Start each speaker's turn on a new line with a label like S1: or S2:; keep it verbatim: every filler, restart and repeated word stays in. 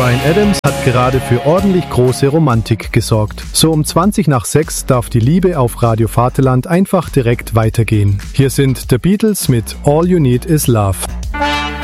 S1: Bryan Adams hat gerade für ordentlich große Romantik gesorgt. So um zwanzig nach sechs darf die Liebe auf Radio Vaterland einfach direkt weitergehen. Hier sind The Beatles mit All You Need Is Love.